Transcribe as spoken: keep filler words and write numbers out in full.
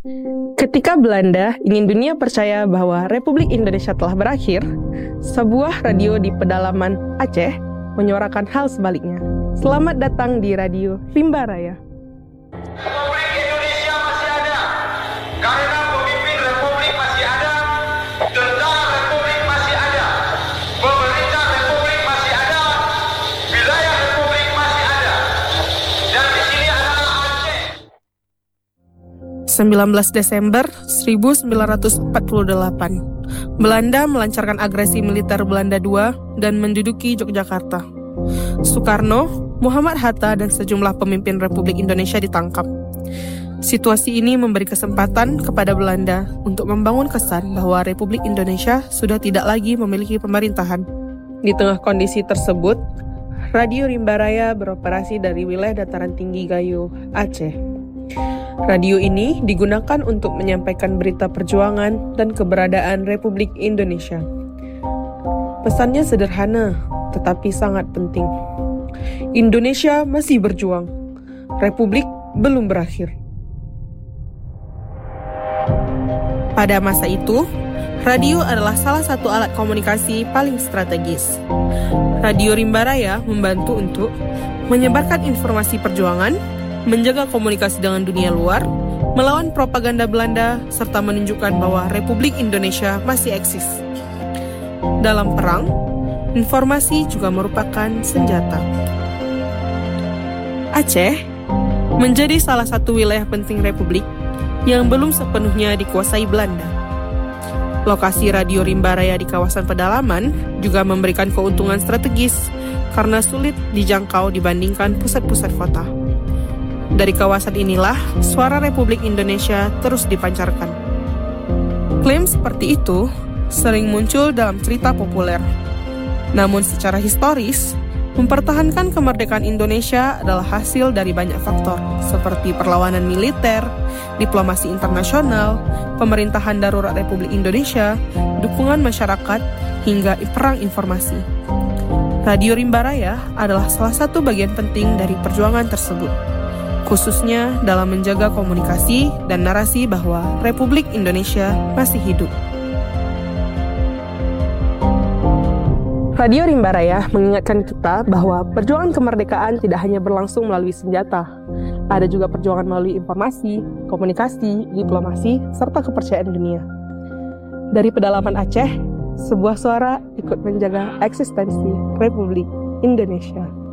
Ketika Belanda ingin dunia percaya bahwa Republik Indonesia telah berakhir, sebuah radio di pedalaman Aceh menyuarakan hal sebaliknya. Selamat datang di Radio Rimba Raya. Republik Indonesia masih ada, karena pemimpin Republik masih ada, tentara Republik masih ada, pemerintah Republik masih ada, wilayah Republik masih ada, dan di sini adalah Aceh. sembilan belas Desember seribu sembilan ratus empat puluh delapan, Belanda melancarkan agresi militer Belanda kedua dan menduduki Yogyakarta. Soekarno, Muhammad Hatta, dan sejumlah pemimpin Republik Indonesia ditangkap. Situasi ini memberi kesempatan kepada Belanda untuk membangun kesan bahwa Republik Indonesia sudah tidak lagi memiliki pemerintahan. Di tengah kondisi tersebut, Radio Rimba Raya beroperasi dari wilayah dataran tinggi Gayo, Aceh. Radio ini digunakan untuk menyampaikan berita perjuangan dan keberadaan Republik Indonesia. Pesannya sederhana, tetapi sangat penting. Indonesia masih berjuang. Republik belum berakhir. Pada masa itu, radio adalah salah satu alat komunikasi paling strategis. Radio Rimba Raya membantu untuk menyebarkan informasi perjuangan, menjaga komunikasi dengan dunia luar, melawan propaganda Belanda, serta menunjukkan bahwa Republik Indonesia masih eksis. Dalam perang, informasi juga merupakan senjata. Aceh menjadi salah satu wilayah penting Republik yang belum sepenuhnya dikuasai Belanda. Lokasi Radio Rimba Raya di kawasan pedalaman juga memberikan keuntungan strategis karena sulit dijangkau dibandingkan pusat-pusat kota. Dari kawasan inilah suara Republik Indonesia terus dipancarkan. Klaim seperti itu sering muncul dalam cerita populer. Namun secara historis, mempertahankan kemerdekaan Indonesia adalah hasil dari banyak faktor, seperti perlawanan militer, diplomasi internasional, pemerintahan darurat Republik Indonesia, dukungan masyarakat, hingga perang informasi. Radio Rimba Raya adalah salah satu bagian penting dari perjuangan tersebut, khususnya dalam menjaga komunikasi dan narasi bahwa Republik Indonesia masih hidup. Radio Rimba Raya mengingatkan kita bahwa perjuangan kemerdekaan tidak hanya berlangsung melalui senjata. Ada juga perjuangan melalui informasi, komunikasi, diplomasi, serta kepercayaan dunia. Dari pedalaman Aceh, sebuah suara ikut menjaga eksistensi Republik Indonesia.